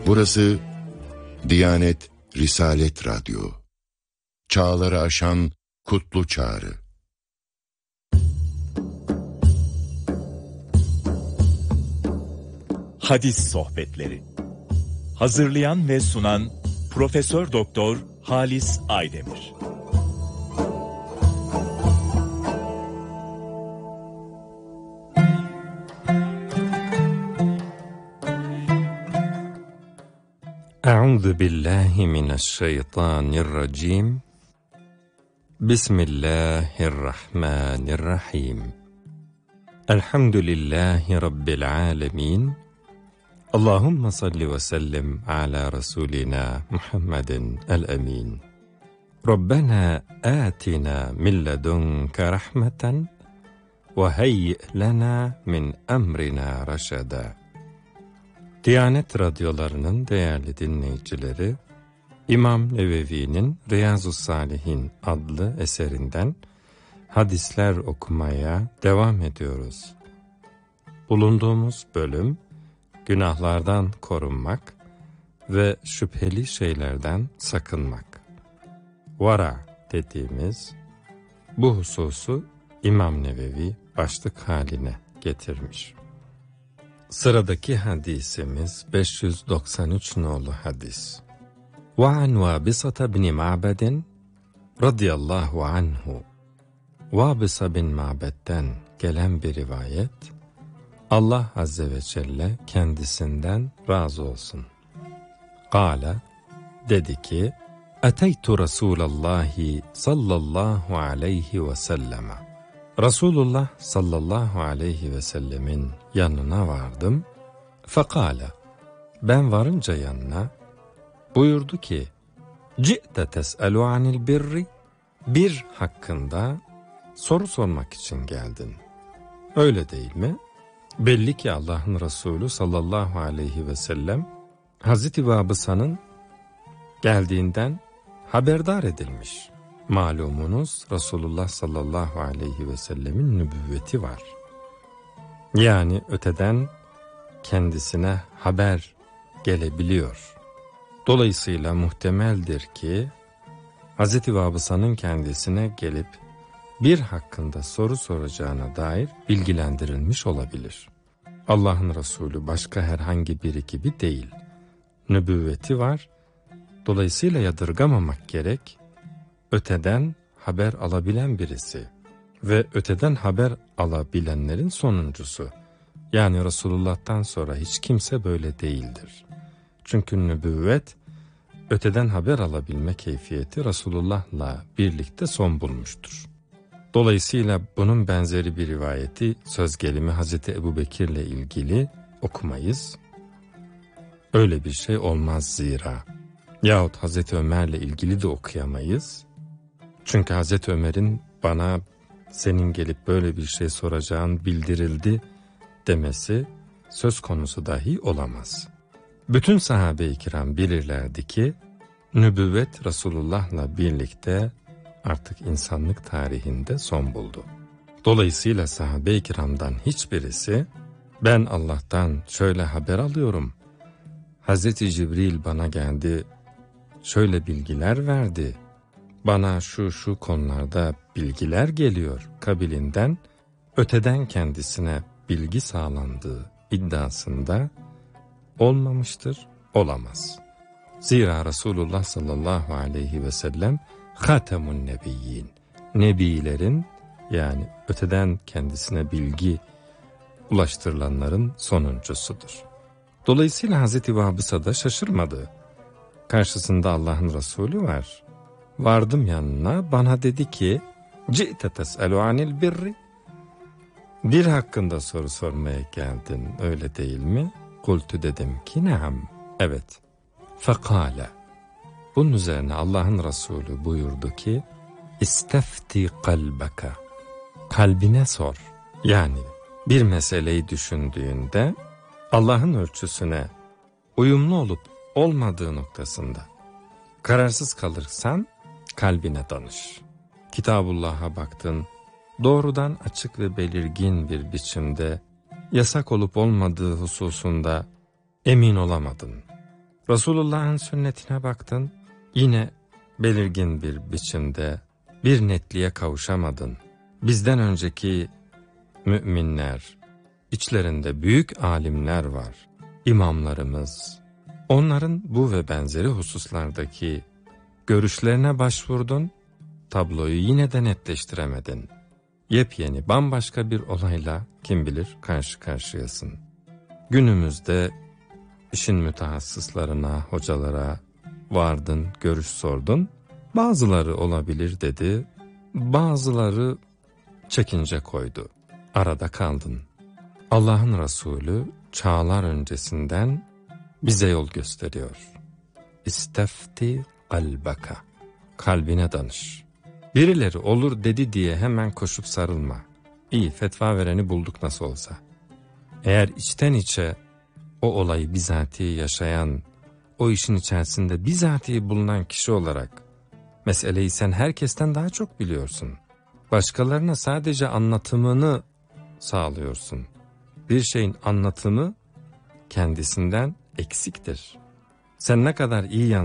Burası Diyanet Risalet Radyo. Çağları aşan kutlu çağrı. Hadis sohbetleri. Hazırlayan ve sunan Profesör Doktor Halis Aydemir. Euzu billahi mineşşeytanirracim. Bismillahirrahmanirrahim. Elhamdülillahi rabbil alamin. Allahumme salli ve sellem ala rasulina Muhammedin el-emin. Rabbena atina min ledunke rahmeten ve heyyi lena min emrina reşeda. Diyanet radyolarının değerli dinleyicileri, İmam Nevevi'nin Riyazu's-Salihin adlı eserinden hadisler okumaya devam ediyoruz. Bulunduğumuz bölüm, günahlardan korunmak ve şüpheli şeylerden sakınmak. Vara dediğimiz bu hususu İmam Nevevi başlık haline getirmiş. Sıradaki hadisimiz 593 nolu hadis. وَعَنْ وَابِسَةَ بْنِ مَعْبَدٍ radıyallahu anhu. Vabisa bin Ma'bed'den gelen bir rivayet, Allah Azze ve Celle kendisinden razı olsun. Kâle, dedi ki, Eteytu Resûlallâhi sallallahu aleyhi ve selleme. Resulullah sallallahu aleyhi ve sellemin yanına vardım. Fekâle, ben varınca yanına, buyurdu ki, Ci'te tes'elu anil birri, bir hakkında soru sormak için geldin. Öyle değil mi? Belli ki Allah'ın Resulü sallallahu aleyhi ve sellem, Hazreti Vabısa'nın geldiğinden haberdar edilmiş. Malumunuz Resulullah sallallahu aleyhi ve sellemin nübüvveti var. Yani öteden kendisine haber gelebiliyor. Dolayısıyla muhtemeldir ki Hz. Vabısa'nın kendisine gelip bir hakkında soru soracağına dair bilgilendirilmiş olabilir. Allah'ın Resulü başka herhangi biri gibi değil. Nübüvveti var. Dolayısıyla yadırgamamak gerek. Öteden haber alabilen birisi ve öteden haber alabilenlerin sonuncusu. Yani Resulullah'tan sonra hiç kimse böyle değildir. Çünkü nübüvvet, öteden haber alabilme keyfiyeti Resulullah'la birlikte son bulmuştur. Dolayısıyla bunun benzeri bir rivayeti söz gelimi Hazreti Ebubekir'le ilgili okumayız. Öyle bir şey olmaz zira. Yahut Hazreti Ömer'le ilgili de okuyamayız. Çünkü Hazreti Ömer'in bana senin gelip böyle bir şey soracağın bildirildi demesi söz konusu dahi olamaz. Bütün sahabe-i kiram bilirlerdi ki nübüvvet Resulullah'la birlikte artık insanlık tarihinde son buldu. Dolayısıyla sahabe-i kiramdan hiçbirisi ben Allah'tan şöyle haber alıyorum, Hazreti Cibril bana geldi, şöyle bilgiler verdi, bana şu konularda bilgiler geliyor kabilinden öteden kendisine bilgi sağlandığı iddiasında olmamıştır, olamaz. Zira Resulullah sallallahu aleyhi ve sellem Hatemun Nebiyyin, Nebilerin yani öteden kendisine bilgi ulaştırılanların sonuncusudur. Dolayısıyla Hazreti Vabısa da şaşırmadı. Karşısında Allah'ın Resulü var. Vardım yanına, bana dedi ki, Ci'te tes'elu anil birri. Bir hakkında soru sormaya geldin, öyle değil mi? Kultu, dedim ki, neam, evet. Fekale, bunun üzerine Allah'ın Resulü buyurdu ki, İstefti kalbeka, kalbine sor. Yani bir meseleyi düşündüğünde Allah'ın ölçüsüne uyumlu olup olmadığı noktasında kararsız kalırsan kalbine danış. Kitabullah'a baktın, doğrudan açık ve belirgin bir biçimde yasak olup olmadığı hususunda emin olamadın. Resulullah'ın sünnetine baktın, yine belirgin bir biçimde bir netliğe kavuşamadın. Bizden önceki müminler, içlerinde büyük alimler var, imamlarımız. Onların bu ve benzeri hususlardaki görüşlerine başvurdun, tabloyu yine de netleştiremedin. Yepyeni, bambaşka bir olayla kim bilir karşı karşıyasın. Günümüzde işin mütehassıslarına, hocalara vardın, görüş sordun. Bazıları olabilir dedi, bazıları çekince koydu. Arada kaldın. Allah'ın Resulü çağlar öncesinden bize yol gösteriyor. İstefti kalbaka. Kalbine danış. Birileri olur dedi diye hemen koşup sarılma. İyi, fetva vereni bulduk nasıl olsa. Eğer içten içe o olayı bizatihi yaşayan, o işin içerisinde bizatihi bulunan kişi olarak meseleyi sen herkesten daha çok biliyorsun. Başkalarına sadece anlatımını sağlıyorsun. Bir şeyin anlatımı kendisinden eksiktir. Sen ne kadar iyi